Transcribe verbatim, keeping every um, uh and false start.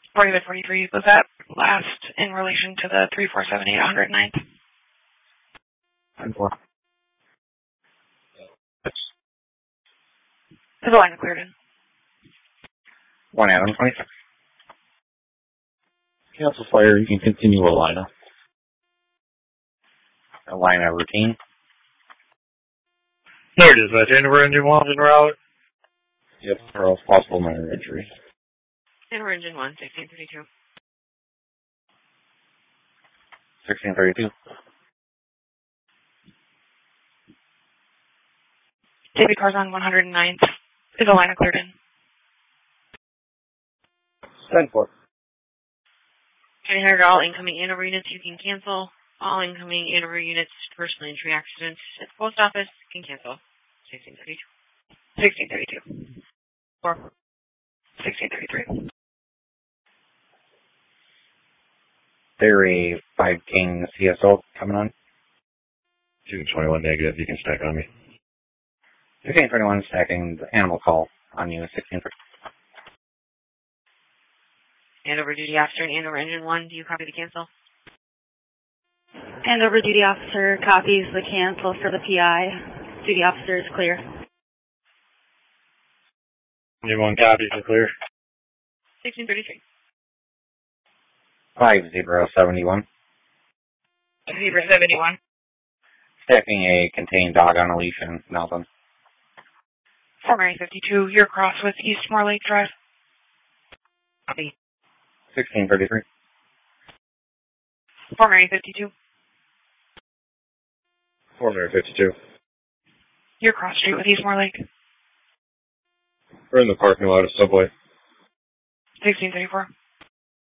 forty-five forty-three, was that last in relation to the three four seven eight one oh ninth? ten four. Is the line cleared in? one Adam twenty-six. Cancel fire, you can continue Alina. Alina routine. There it is, that January engine one en route. Yep, or else possible minor injury. January engine one, sixteen thirty-two. sixteen thirty-two. David cars on one hundred ninth. Is the line cleared in? ten four. Can you hear all incoming Andover units you can cancel? All incoming Andover units, personal injury accidents at the post office can cancel. sixteen thirty-two. sixteen thirty-two. Four. sixteen thirty-three. Theory five King C S O coming on. two twenty-one negative, you can stack on me. fifteen twenty-one stacking the animal call on you, sixteen thirty. Andover duty officer and Andover engine one, do you copy the cancel? Andover duty officer copies the cancel for the P I. Duty officer is clear. Engine one copies are clear. sixteen thirty-three. five zero seventy-one. Zebra seventy-one. Stacking a contained dog on a leash in Nelson. four Mary fifty-two, you're across with East Moore Lake Drive. Copy. sixteen thirty-three. four Mary fifty-two. four Mary fifty-two. You're cross street with East Moore Lake. We're in the parking lot of Subway. sixteen thirty-four.